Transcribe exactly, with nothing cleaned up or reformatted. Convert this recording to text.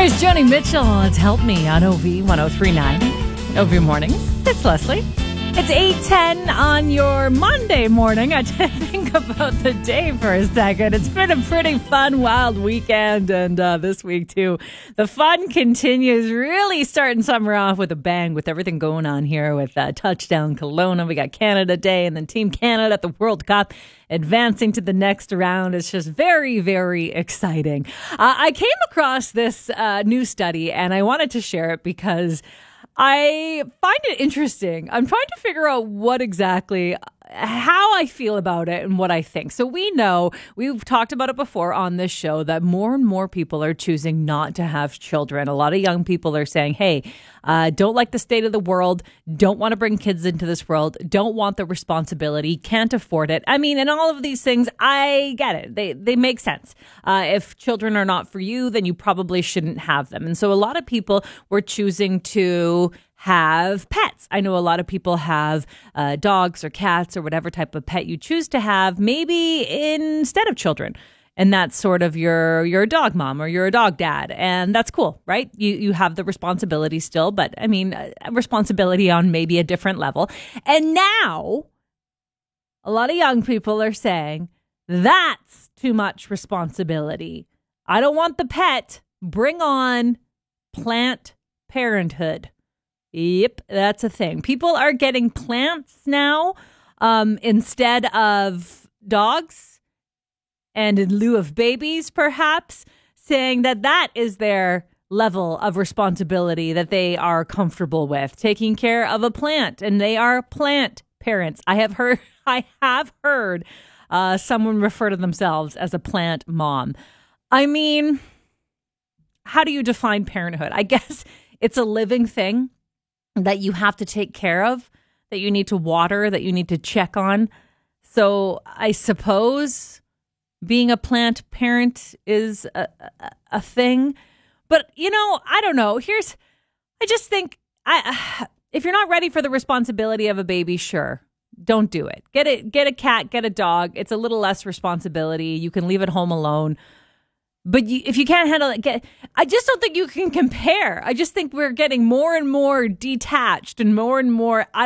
There's Joni Mitchell. It's Help Me on O V one oh three point nine. O V Mornings. It's Leslie. It's eight ten on your Monday morning. I did think about the day for a second. It's been a pretty fun, wild weekend. And uh, this week, too, the fun continues. Really starting summer off with a bang with everything going on here with uh, Touchdown Kelowna. We got Canada Day and then Team Canada at the World Cup advancing to the next round. It's just very, very exciting. Uh, I came across this uh, new study and I wanted to share it because I find it interesting. I'm trying to figure out what exactly, how I feel about it and what I think. So we know, we've talked about it before on this show, that more and more people are choosing not to have children. A lot of young people are saying, hey, uh, don't like the state of the world, don't want to bring kids into this world, don't want the responsibility, can't afford it. I mean, and all of these things, I get it. They, they make sense. Uh, if children are not for you, then you probably shouldn't have them. And so a lot of people were choosing to have pets. I know a lot of people have uh, dogs or cats or whatever type of pet you choose to have, maybe instead of children. And that's sort of your your dog mom or you're a dog dad. And that's cool, right? You you have the responsibility still, but I mean, a responsibility on maybe a different level. And now a lot of young people are saying that's too much responsibility. I don't want the pet. Bring on plant parenthood. Yep, that's a thing. People are getting plants now um, instead of dogs and in lieu of babies, perhaps, saying that that is their level of responsibility that they are comfortable with, taking care of a plant, and they are plant parents. I have heard, I have heard uh, someone refer to themselves as a plant mom. I mean, how do you define parenthood? I guess it's a living thing that you have to take care of, that you need to water, that you need to check on. So I suppose being a plant parent is a, a, a thing. But, you know, I don't know. Here's, I just think, I if you're not ready for the responsibility of a baby, sure, don't do it. Get it, get a cat, get a dog. It's a little less responsibility. You can leave it home alone. But you, if you can't handle it, get, I just don't think you can compare. I just think we're getting more and more detached and more and more